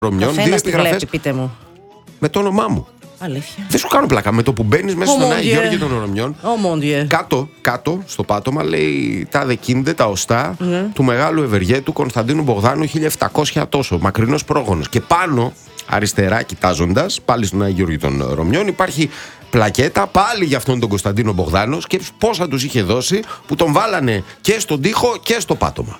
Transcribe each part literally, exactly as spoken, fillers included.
Ρωμιών, δύο επιγραφές με το όνομά μου. Αλήθεια. Δεν σου κάνω πλάκα. Με το που μπαίνεις μέσα στον Άγιο Γεώργιο των Ρωμιών, oh, κάτω, κάτω στο πάτωμα λέει τα δεκίνδε, τα οστά mm. του μεγάλου ευεργέτου Κωνσταντίνου Μπογδάνου χίλια επτακόσια τόσο, μακρινός πρόγονος. Και πάνω, αριστερά, κοιτάζοντας, πάλι στον Άγιο Γεώργιο των Ρωμιών, υπάρχει πλακέτα πάλι για αυτόν τον Κωνσταντίνο Μπογδάνο. Σκέψου πόσα τους είχε δώσει που τον βάλανε και στον τοίχο και στο πάτωμα.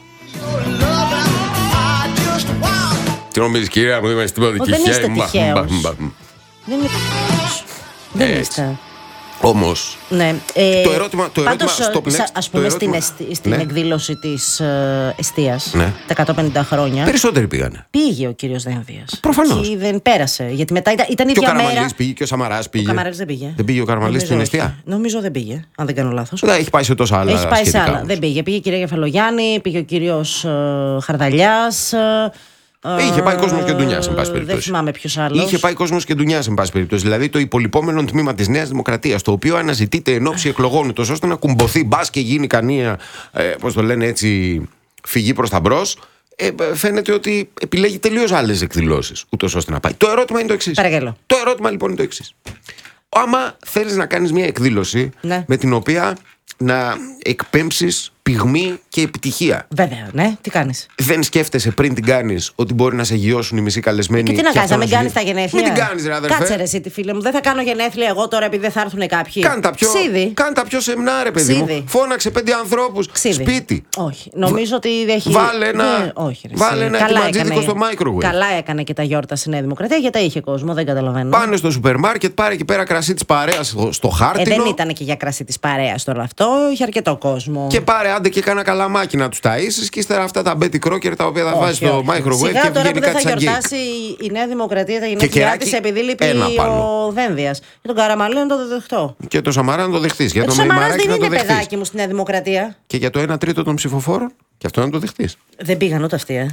Τι νομίζεις, κυρία μου, είμαι στην πρώτη τυχαία. Δεν είστε τυχαίος. Δεν είναι τυχαίος. Δεν είστε. Όμως, ναι, ε, το ερώτημα, το πάντως, ερώτημα στο ας πούμε ερώτημα, στην, εστι, στην ναι. εκδήλωση της ε, εστίας, ναι. τα εκατόν πενήντα χρόνια. Περισσότεροι πήγανε. Πήγε ο κύριος Δένδιας. Προφανώς. Και δεν πέρασε. Γιατί μετά ήταν, ήταν η ίδια μέρα. Και ο Καραμαλής πήγε και ο Σαμαράς πήγε. Ο Καραμαλής δεν πήγε. Δεν πήγε ο Καραμαλής στην εστία. Νομίζω δεν πήγε, αν δεν κάνω λάθος. Δεν έχει πάει σε τόσα άλλα. Έχει πάει σε άλλα. Όμως. Δεν πήγε. Πήγε η κυρία Κεφαλογιάννη, πήγε ο κύριος ε, Χαρδαλιάς. Ε, Είχε πάει κόσμος και ντουνιάς, εν πάση περιπτώσει. Δεν θυμάμαι ποιος άλλος. Είχε πάει κόσμος και ντουνιάς, εν πάση περιπτώσει. Δηλαδή το υπολοιπόμενο τμήμα της Νέας Δημοκρατίας, το οποίο αναζητείται εν ώψη εκλογών, ούτως ώστε να κουμποθεί, μπας και γίνει κανένα, ε, πώς το λένε έτσι, φυγή προς τα μπρος. Ε, φαίνεται ότι επιλέγει τελείως άλλες εκδηλώσεις, ούτως ώστε να πάει. Το ερώτημα είναι το εξής. Παρακαλώ. Το ερώτημα λοιπόν είναι το εξής. Άμα θέλεις να κάνεις μια εκδήλωση ναι. με την οποία να εκπέμψεις πυγμή και επιτυχία. Βέβαια, ναι, τι κάνεις. Δεν σκέφτεσαι πριν την κάνεις ότι μπορεί να σε γιώσουν οι μισοί καλεσμένοι. Και τι να κάνεις, να μην κάνεις τα γενέθλια. Μην την κάνεις, ρε αδερφέ. Κάτσε ρε εσύ τη φίλη μου, δεν θα κάνω γενέθλια εγώ τώρα επειδή δεν θα έρθουν κάποιοι. Κάνε τα πιο, κάν τα πιο σεμνά, ρε παιδί Ξίδι. μου. Φώναξε πέντε ανθρώπους. Ξίδι. Σπίτι. Όχι, νομίζω ότι έχει. Βάλε ένα, δεν... Όχι, ρε, βάλε ένα ετοιματζίδικο στο microwave. Καλά έκανε και τα γιόρτασε η Νέα Δημοκρατία γιατί είχε κόσμο, δεν καταλαβαίνω. Πάνε στο σούπερ μάρκετ, πάρε εκεί πέρα κρασί της παρέας στο χάρτινο. Ε, δεν ήταν και για κρασί της παρέας τώρα αυτό, είχε αρκετό κόσμο. Και πάρε άντε και κάνα καλαμάκι να τους ταΐσεις και ύστερα αυτά τα Betty Crocker τα οποία θα βάζεις στο microwave. Σιγά, και τώρα που δεν θα σαν γιορτάσει η Νέα Δημοκρατία τα γενέθλιά της επειδή λείπει ο Δένδιας. Και τον Καραμαλή να το δεχτώ. Και το Σαμαρά να το δεχτείς. Για το Σαμαράς δεν είναι παιδάκι μου στην Νέα Δημοκρατία. Και για το ένα τρίτο των ψηφοφόρων, και αυτό να το δεχτείς. Δεν πήγαν ούτε αυτοί, ε.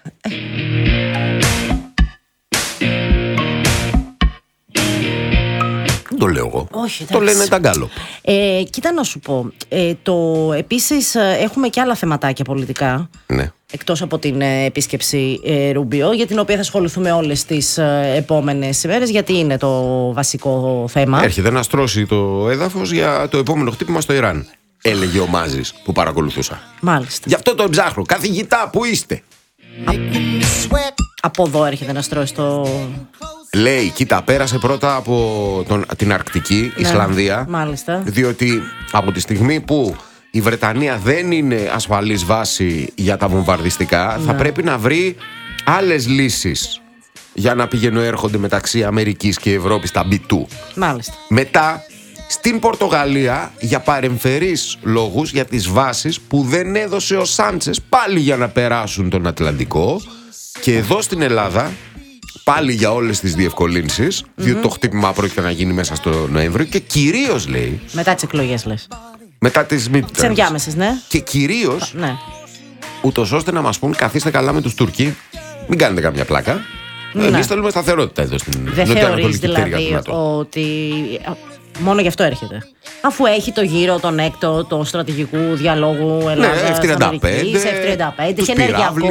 Το λέω εγώ. Όχι, το λένε τα γκάλοπ. Ε, κοίτα να σου πω. Ε, το, επίσης έχουμε και άλλα θεματάκια πολιτικά. Ναι. Εκτός από την ε, επίσκεψη ε, Ρούμπιο, για την οποία θα ασχοληθούμε όλες τις ε, επόμενες ημέρες, γιατί είναι το βασικό θέμα. Έρχεται να στρώσει το έδαφος για το επόμενο χτύπημα στο Ιράν. Έλεγε ο Μάζης που παρακολουθούσα. Μάλιστα. Γι' αυτό το ψάχνω. Καθηγητά, πού είστε? Α, από εδώ έρχεται να στρώσει το... Λέει, κοίτα, πέρασε πρώτα από τον, την Αρκτική, ναι, Ισλανδία. Μάλιστα. Διότι από τη στιγμή που η Βρετανία δεν είναι ασφαλής βάση για τα βομβαρδιστικά, ναι, θα πρέπει να βρει άλλες λύσεις για να πηγαίνουν έρχονται μεταξύ Αμερικής και Ευρώπης τα μπι δύο. Μάλιστα. Μετά στην Πορτογαλία για παρεμφερείς λόγους, για τις βάσεις που δεν έδωσε ο Σάντσες πάλι για να περάσουν τον Ατλαντικό. Και εδώ στην Ελλάδα πάλι για όλες τις διευκολύνσεις, mm-hmm, διότι το χτύπημα πρόκειται να γίνει μέσα στο Νοέμβριο και κυρίως λέει. Μετά τις εκλογές λες. Μετά τις midterms. Τις ενδιάμεσες, ναι. Και κυρίως, ναι, ούτως ώστε να μας πούν, καθίστε καλά με τους Τούρκοι, μην κάνετε καμιά πλάκα. Ναι. Εμείς θέλουμε σταθερότητα εδώ στην νοτιοανατολική πτέρυγα του ΝΑΤΟ. Ότι μόνο γι' αυτό έρχεται. Αφού έχει το γύρο, τον έκτο, το στρατηγικού διαλόγου Ελλάδας, ναι, εφ τριάντα πέντε, εφ τριάντα πέντε, και ενεργειακό.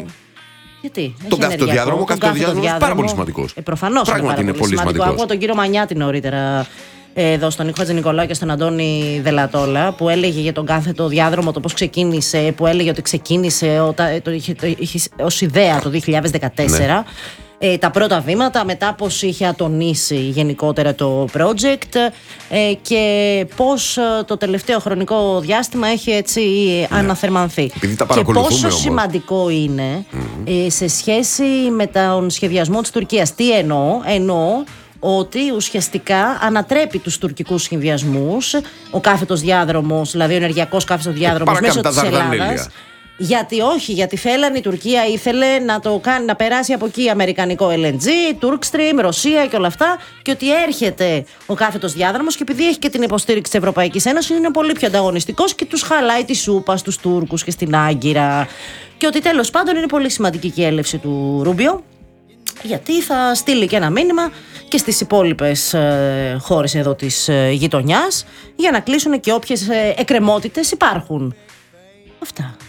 Γιατί? Τον καυστοδιάδρομο, καυστοδιάδρομο είναι πάρα πολύ σημαντικό. Ε, προφανώς είναι πάρα πολύ, πολύ σημαντικό. Ακούω τον κύριο Μανιάτη νωρίτερα εδώ στον Νίκο Χατζηνικολάου και στον Αντώνη Δελατόλα που έλεγε για τον κάθετο διάδρομο το πώς ξεκίνησε, που έλεγε ότι ξεκίνησε όταν, το είχε, το είχε ως ιδέα το δύο χιλιάδες δεκατέσσερα. Ναι. Ε, τα πρώτα βήματα, μετά πώς είχε ατονίσει γενικότερα το project ε, και πώς ε, το τελευταίο χρονικό διάστημα έχει έτσι ναι, αναθερμανθεί. Και πόσο όμως σημαντικό είναι mm-hmm, ε, σε σχέση με τον σχεδιασμό της Τουρκίας. Τι εννοώ? Εννοώ ότι ουσιαστικά ανατρέπει τους τουρκικούς σχεδιασμούς, ο κάθετος διάδρομος, δηλαδή ο ενεργειακός κάθετος διάδρομος μέσω της Ελλάδας. Γιατί όχι, γιατί θέλανε η Τουρκία ήθελε να το κάνει, να περάσει από εκεί αμερικανικό ελ εν τζι, Turkstream, Ρωσία και όλα αυτά, και ότι έρχεται ο κάθετος διάδρομος και επειδή έχει και την υποστήριξη της Ευρωπαϊκής Ένωσης είναι πολύ πιο ανταγωνιστικός και τους χαλάει τη σούπα στους Τούρκους και στην Άγκυρα. Και ότι τέλος πάντων είναι πολύ σημαντική και η έλευση του Ρούμπιο, γιατί θα στείλει και ένα μήνυμα και στις υπόλοιπες ε, χώρες εδώ της ε, γειτονιάς για να κλείσουν και όποιες ε, εκκρεμότητες υπάρχουν. Αυτά.